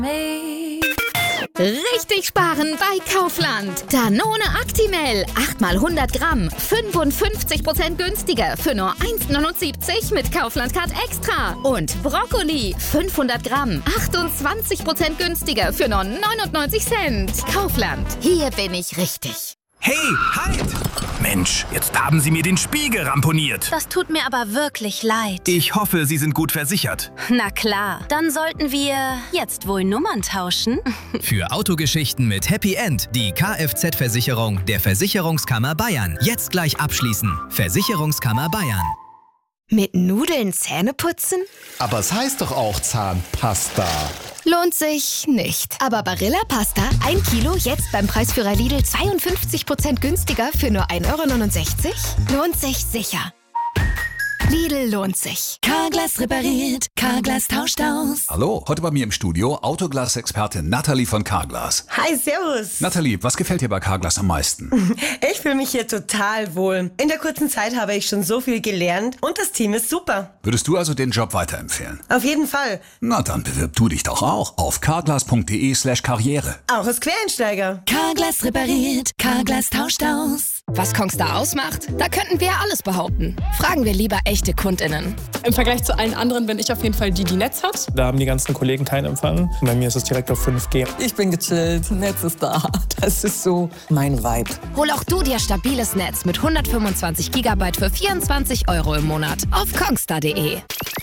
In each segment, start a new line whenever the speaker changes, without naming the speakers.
Richtig sparen bei Kaufland. Danone Actimel. 8 mal 100 Gramm. 55% günstiger für nur 1,79 mit Kaufland Card Extra. Und Brokkoli. 500 Gramm. 28% günstiger für nur 99 Cent. Kaufland. Hier bin ich richtig.
Hey, halt! Mensch, jetzt haben Sie mir den Spiegel ramponiert.
Das tut mir aber wirklich leid.
Ich hoffe, Sie sind gut versichert.
Na klar, dann sollten wir jetzt wohl Nummern tauschen.
Für Autogeschichten mit Happy End die Kfz-Versicherung der Versicherungskammer Bayern. Jetzt gleich abschließen. Versicherungskammer Bayern.
Mit Nudeln Zähne putzen?
Aber es heißt doch auch Zahnpasta.
Lohnt sich nicht. Aber Barilla Pasta, 1 Kilo, jetzt beim Preisführer Lidl 52% günstiger für nur 1,69 €? Lohnt sich sicher. Lidl lohnt sich.
Carglass repariert, Carglass tauscht aus.
Hallo, heute bei mir im Studio Autoglas-Expertin Nathalie von Carglass.
Hi, servus.
Nathalie, was gefällt dir bei Carglass am meisten?
Ich fühle mich hier total wohl. In der kurzen Zeit habe ich schon so viel gelernt und das Team ist super.
Würdest du also den Job weiterempfehlen?
Auf jeden Fall.
Na, dann bewirb du dich doch auch auf carglass.de/karriere.
Auch als Quereinsteiger.
Carglass repariert, Carglass tauscht aus.
Was Kongstar ausmacht? Da könnten wir ja alles behaupten. Fragen wir lieber echte KundInnen.
Im Vergleich zu allen anderen bin ich auf jeden Fall die Netz hat.
Da haben die ganzen Kollegen keinen Empfang. Bei mir ist es direkt auf 5G.
Ich bin gechillt, Netz ist da. Das ist so mein Vibe.
Hol auch du dir stabiles Netz mit 125 GB für 24 € im Monat auf kongstar.de.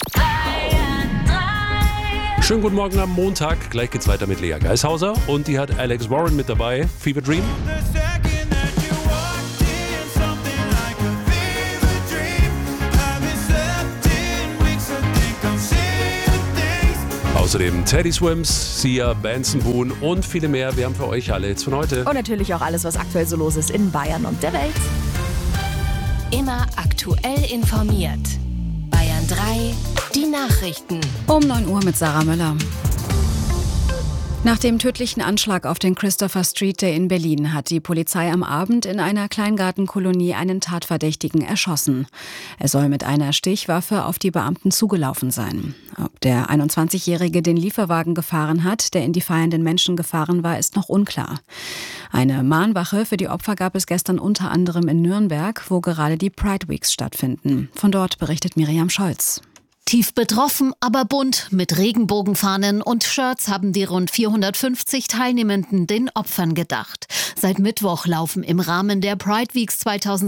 Schönen guten Morgen am Montag. Gleich geht's weiter mit Lea Geishauser und die hat Alex Warren mit dabei. Fever Dream. Außerdem Teddy Swims, Sia, Benson Boone und viele mehr. Wir haben für euch alle jetzt von heute.
Und natürlich auch alles, was aktuell so los ist in Bayern und der Welt.
Immer aktuell informiert. Bayern 3, die Nachrichten.
Um 9 Uhr mit Sarah Müller. Nach dem tödlichen Anschlag auf den Christopher Street Day in Berlin hat die Polizei am Abend in einer Kleingartenkolonie einen Tatverdächtigen erschossen. Er soll mit einer Stichwaffe auf die Beamten zugelaufen sein. Ob der 21-Jährige den Lieferwagen gefahren hat, der in die feiernden Menschen gefahren war, ist noch unklar. Eine Mahnwache für die Opfer gab es gestern unter anderem in Nürnberg, wo gerade die Pride Weeks stattfinden. Von dort berichtet Miriam Scholz.
Tief betroffen, aber bunt. Mit Regenbogenfahnen und Shirts haben die rund 450 Teilnehmenden den Opfern gedacht. Seit Mittwoch laufen im Rahmen der Pride Weeks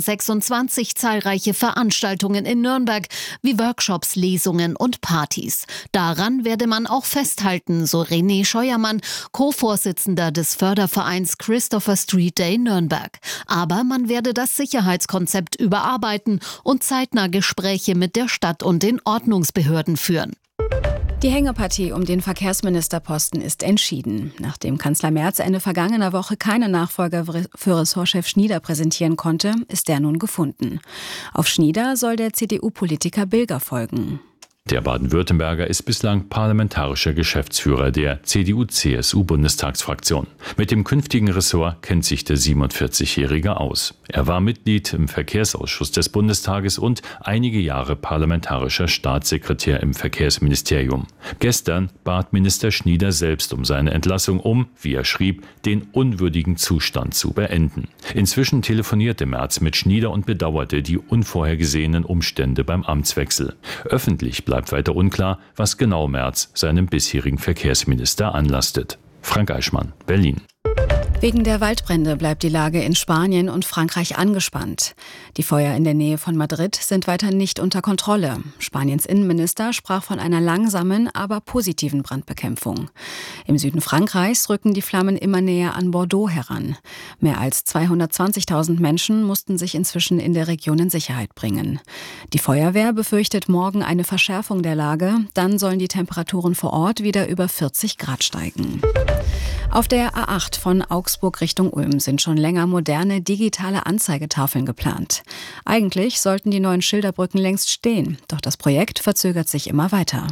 2026 zahlreiche Veranstaltungen in Nürnberg, wie Workshops, Lesungen und Partys. Daran werde man auch festhalten, so René Scheuermann, Co-Vorsitzender des Fördervereins Christopher Street Day Nürnberg. Aber man werde das Sicherheitskonzept überarbeiten und zeitnah Gespräche mit der Stadt und den Ordnungsbehörden führen.
Die Hängepartie um den Verkehrsministerposten ist entschieden. Nachdem Kanzler Merz Ende vergangener Woche keinen Nachfolger für Ressortchef Schnieder präsentieren konnte, ist der nun gefunden. Auf Schnieder soll der CDU-Politiker Bilger folgen.
Der Baden-Württemberger ist bislang parlamentarischer Geschäftsführer der CDU-CSU-Bundestagsfraktion. Mit dem künftigen Ressort kennt sich der 47-Jährige aus. Er war Mitglied im Verkehrsausschuss des Bundestages und einige Jahre parlamentarischer Staatssekretär im Verkehrsministerium. Gestern bat Minister Schnieder selbst um seine Entlassung, um, wie er schrieb, den unwürdigen Zustand zu beenden. Inzwischen telefonierte Merz mit Schnieder und bedauerte die unvorhergesehenen Umstände beim Amtswechsel. Öffentlich bleibt weiter unklar, was genau Merz seinem bisherigen Verkehrsminister anlastet. Frank Eichmann, Berlin.
Wegen der Waldbrände bleibt die Lage in Spanien und Frankreich angespannt. Die Feuer in der Nähe von Madrid sind weiter nicht unter Kontrolle. Spaniens Innenminister sprach von einer langsamen, aber positiven Brandbekämpfung. Im Süden Frankreichs rücken die Flammen immer näher an Bordeaux heran. Mehr als 220.000 Menschen mussten sich inzwischen in der Region in Sicherheit bringen. Die Feuerwehr befürchtet morgen eine Verschärfung der Lage. Dann sollen die Temperaturen vor Ort wieder über 40 Grad steigen. Auf der A8 von Augsburg Richtung Ulm sind schon länger moderne digitale Anzeigetafeln geplant. Eigentlich sollten die neuen Schilderbrücken längst stehen, doch das Projekt verzögert sich immer weiter.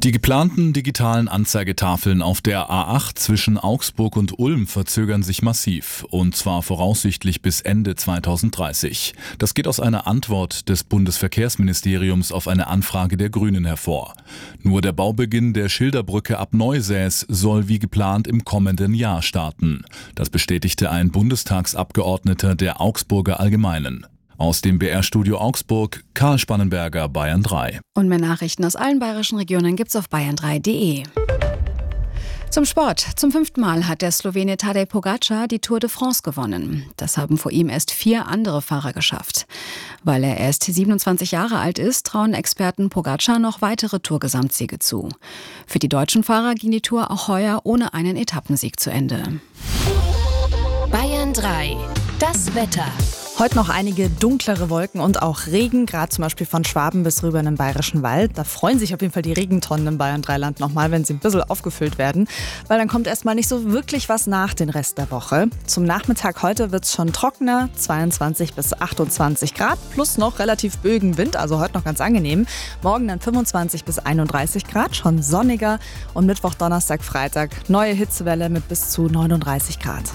Die geplanten digitalen Anzeigetafeln auf der A8 zwischen Augsburg und Ulm verzögern sich massiv, und zwar voraussichtlich bis Ende 2030. Das geht aus einer Antwort des Bundesverkehrsministeriums auf eine Anfrage der Grünen hervor. Nur der Baubeginn der Schilderbrücke ab Neusäß soll wie geplant im kommenden Jahr starten. Das bestätigte ein Bundestagsabgeordneter der Augsburger Allgemeinen. Aus dem BR-Studio Augsburg, Karl Spannenberger, Bayern 3.
Und mehr Nachrichten aus allen bayerischen Regionen gibt's auf bayern3.de. Zum Sport. Zum 5. Mal hat der Slowene Tadej Pogačar die Tour de France gewonnen. Das haben vor ihm erst 4 andere Fahrer geschafft. Weil er erst 27 Jahre alt ist, trauen Experten Pogačar noch weitere Tour-Gesamtsiege zu. Für die deutschen Fahrer ging die Tour auch heuer ohne einen Etappensieg zu Ende.
Bayern 3. Das Wetter.
Heute noch einige dunklere Wolken und auch Regen, gerade zum Beispiel von Schwaben bis rüber in den Bayerischen Wald. Da freuen sich auf jeden Fall die Regentonnen im Bayern-3-Land nochmal, wenn sie ein bisschen aufgefüllt werden, weil dann kommt erstmal nicht so wirklich was nach den Rest der Woche. Zum Nachmittag heute wird es schon trockener, 22 bis 28 Grad, plus noch relativ böigen Wind, also heute noch ganz angenehm. Morgen dann 25 bis 31 Grad, schon sonniger, und Mittwoch, Donnerstag, Freitag neue Hitzewelle mit bis zu 39 Grad.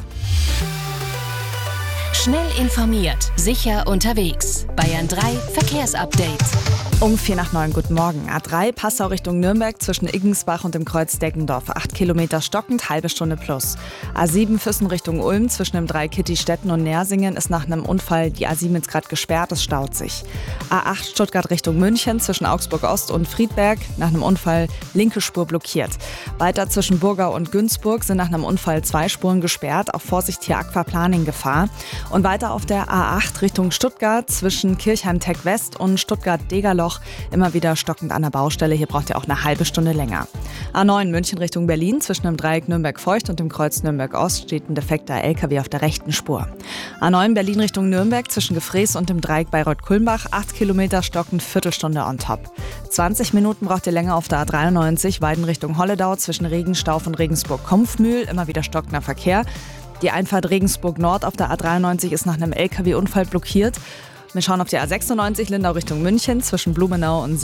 Schnell informiert, sicher unterwegs. Bayern 3 Verkehrsupdate.
Um 8:45, guten Morgen. A3 Passau Richtung Nürnberg zwischen Iggensbach und dem Kreuz Deggendorf. 8 Kilometer stockend, halbe Stunde plus. A7 Füssen Richtung Ulm zwischen dem Dreikitty-Stetten und Nersingen ist nach einem Unfall die A7 jetzt gerade gesperrt, es staut sich. A8 Stuttgart Richtung München zwischen Augsburg Ost und Friedberg nach einem Unfall linke Spur blockiert. Weiter zwischen Burgau und Günzburg sind nach einem Unfall 2 Spuren gesperrt. Auch Vorsicht hier Aquaplaning-Gefahr. Und weiter auf der A8 Richtung Stuttgart zwischen Kirchheim-Tech West und Stuttgart-Degerloch immer wieder stockend an der Baustelle. Hier braucht ihr auch eine halbe Stunde länger. A9 München Richtung Berlin zwischen dem Dreieck Nürnberg-Feucht und dem Kreuz Nürnberg-Ost steht ein defekter LKW auf der rechten Spur. A9 Berlin Richtung Nürnberg zwischen Gefrees und dem Dreieck Bayreuth-Kulmbach. 8 Kilometer stockend, Viertelstunde on top. 20 Minuten braucht ihr länger auf der A93 Weiden Richtung Holledau zwischen Regenstauf und Regensburg-Kompfmühl. Immer wieder stockender Verkehr. Die Einfahrt Regensburg Nord auf der A93 ist nach einem LKW-Unfall blockiert. Wir schauen auf die A96 Lindau Richtung München zwischen Blumenau und